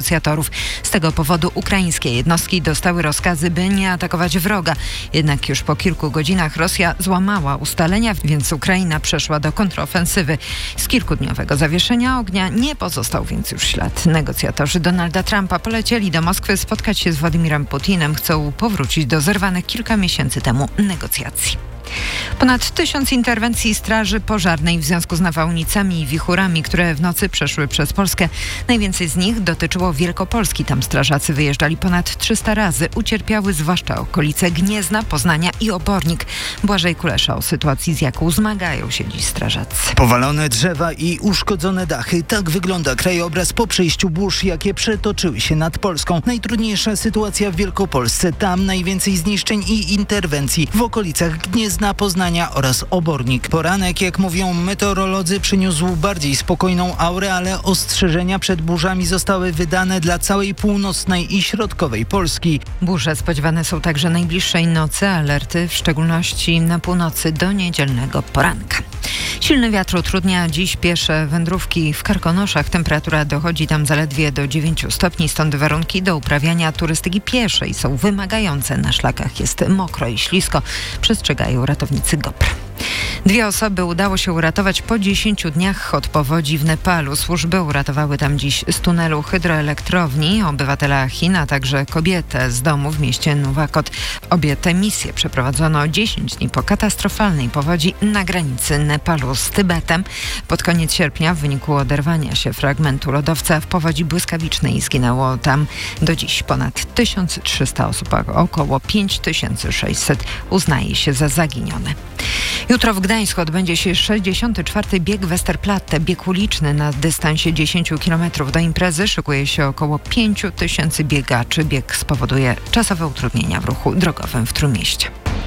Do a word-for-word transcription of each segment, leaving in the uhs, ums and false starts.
negocjatorów. Z tego powodu ukraińskie jednostki dostały rozkazy, by nie atakować wroga. Jednak już po kilku godzinach Rosja złamała ustalenia, więc Ukraina przeszła do kontrofensywy. Z kilkudniowego zawieszenia ognia nie pozostał więc już ślad. Negocjatorzy Donalda Trumpa polecieli do Moskwy spotkać się z Władimirem Putinem. Chcą powrócić do zerwanych kilka miesięcy temu negocjacji. Ponad tysiąc interwencji Straży Pożarnej w związku z nawałnicami i wichurami, które w nocy przeszły przez Polskę. Najwięcej z nich dotyczyło Wielkopolski. Tam strażacy wyjeżdżali ponad trzysta razy. Ucierpiały zwłaszcza okolice Gniezna, Poznania i Obornik. Błażej Kulesza o sytuacji, z jaką zmagają się dziś strażacy. Powalone drzewa i uszkodzone dachy. Tak wygląda krajobraz po przejściu burz, jakie przetoczyły się nad Polską. Najtrudniejsza sytuacja w Wielkopolsce. Tam najwięcej zniszczeń i interwencji. W okolicach Gniezna, Poznania oraz Obornik. Poranek, jak mówią meteorolodzy, przyniósł bardziej spokojną aurę, ale ostrzeżenia przed burzami zostały wydane dla całej północnej i środkowej Polski. Burze spodziewane są także najbliższej nocy. Alerty w szczególności na północy do niedzielnego poranka. Silny wiatr utrudnia dziś piesze wędrówki w Karkonoszach. Temperatura dochodzi tam zaledwie do dziewięciu stopni, stąd warunki do uprawiania turystyki pieszej są wymagające. Na szlakach jest mokro i ślisko, przestrzegają ratownicy GOPR. Dwie osoby udało się uratować po dziesięciu dniach od powodzi w Nepalu. Służby uratowały tam dziś z tunelu hydroelektrowni obywatela Chin, a także kobietę z domu w mieście Nuwakot. Obie te misje przeprowadzono dziesięć dni po katastrofalnej powodzi na granicy Nepalu z Tybetem. Pod koniec sierpnia w wyniku oderwania się fragmentu lodowca w powodzi błyskawicznej zginęło tam do dziś ponad tysiąc trzysta osób, a około pięć tysięcy sześćset uznaje się za zaginione. Jutro w Gdańsku odbędzie się sześćdziesiąty czwarty bieg Westerplatte, bieg uliczny na dystansie dziesięciu kilometrów. Do imprezy szykuje się około pięciu tysięcy biegaczy. Bieg spowoduje czasowe utrudnienia w ruchu drogowym w Trójmieście.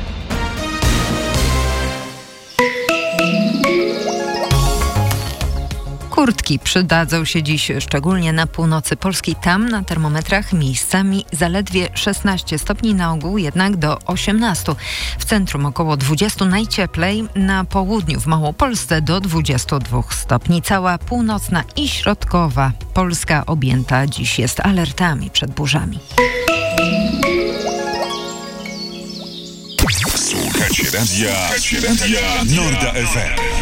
Kurtki przydadzą się dziś szczególnie na północy Polski. Tam na termometrach miejscami zaledwie szesnaście stopni, na ogół jednak do osiemnastu. W centrum około dwudziestu, najcieplej na południu w Małopolsce do dwudziestu dwóch stopni. Cała północna i środkowa Polska objęta dziś jest alertami przed burzami. Słuchacie radia, Słuchacie radia Norda F M.